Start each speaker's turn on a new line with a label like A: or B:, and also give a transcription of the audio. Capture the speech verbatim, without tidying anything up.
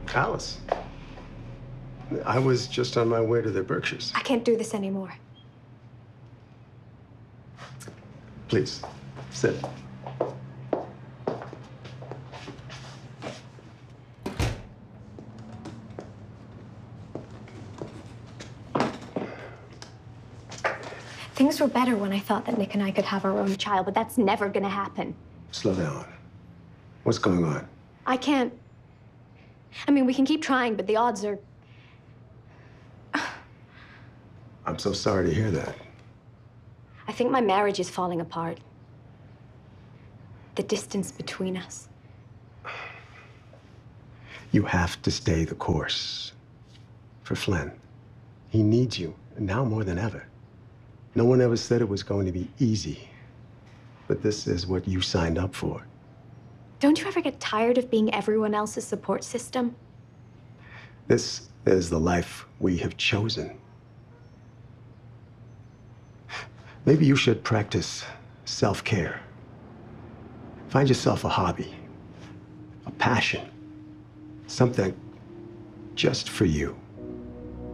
A: Alice, I was just on my way to the Berkshires.
B: I can't do this anymore.
A: Please, sit.
B: Things were better when I thought that Nick and I could have our own child, but that's never gonna happen.
A: Slow down. What's going on?
B: I can't. I mean, we can keep trying, but the odds are...
A: I'm so sorry to hear that.
B: I think my marriage is falling apart. The distance between us.
A: You have to stay the course. For Flynn. He needs you, now more than ever. No one ever said it was going to be easy. But this is what you signed up for.
B: Don't you ever get tired of being everyone else's support system?
A: This is the life we have chosen. Maybe you should practice self-care. Find yourself a hobby, a passion, something just for you.